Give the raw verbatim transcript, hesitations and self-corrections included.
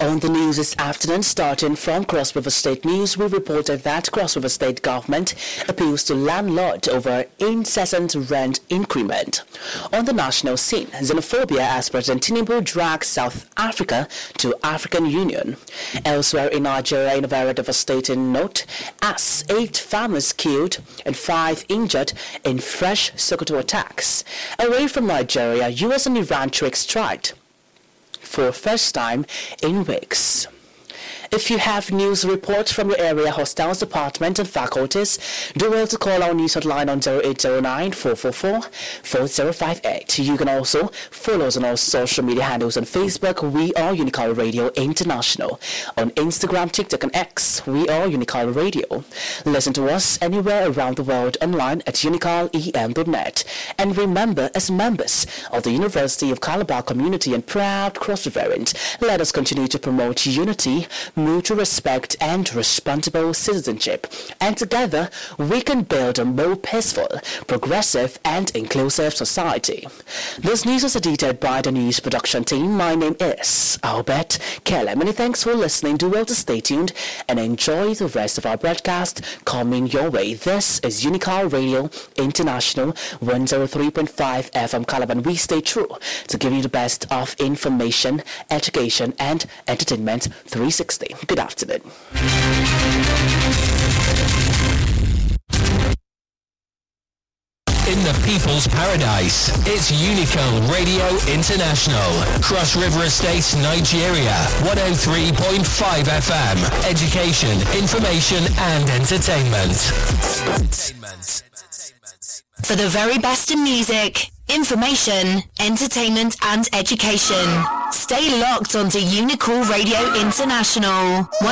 On the news this afternoon, starting from Cross River State News, we reported that Cross River State government appeals to landlord over incessant rent increment. On the national scene, xenophobia as President Tinubu drags South Africa to African Union. Elsewhere in Nigeria, in a very devastating note, as eight families killed and five injured in fresh Sokoto attacks. Away from Nigeria, U S and Iran trick strike for first time in weeks. If you have news reports from your area hostels department and faculties, do well to call our news hotline on zero eight zero nine, four four four, four zero five eight. You can also follow us on our social media handles on Facebook, we are Unical Radio International. On Instagram, TikTok and X, we are Unical Radio. Listen to us anywhere around the world online at unical e m dot net. And remember, as members of the University of Calabar community and proud Cross Riverians, let us continue to promote unity, mutual respect and responsible citizenship, and together we can build a more peaceful, progressive and inclusive society. This news is edited by the news production team. My name is Albert Kelly. Many thanks for listening. Do well to stay tuned and enjoy the rest of our broadcast coming your way. This is Unical Radio International, one oh three point five F M Calabar. We stay true to give you the best of information, education and entertainment three sixty. Good afternoon. In the People's Paradise, it's Unical Radio International, Cross River Estates, Nigeria, one oh three point five F M, education, information and entertainment. For the very best in music, information, entertainment and education, stay locked onto Unical Radio International.